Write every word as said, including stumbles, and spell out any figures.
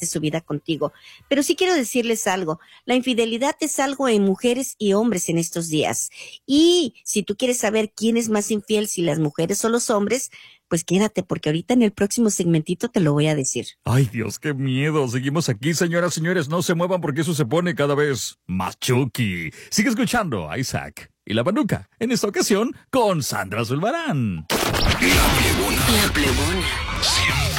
comparte su vida contigo. Pero sí quiero decirles algo, la infidelidad es algo en mujeres y hombres en estos días. Y si tú quieres saber quién es más infiel, si las mujeres o los hombres, pues quédate, porque ahorita en el próximo segmentito te lo voy a decir. Ay, Dios, qué miedo. Seguimos aquí, señoras y señores. No se muevan porque eso se pone cada vez más chucky. Sigue escuchando a Isaac y la Banuca. En esta ocasión, con Sandra Zulbarán. La Plebona. La Plebona.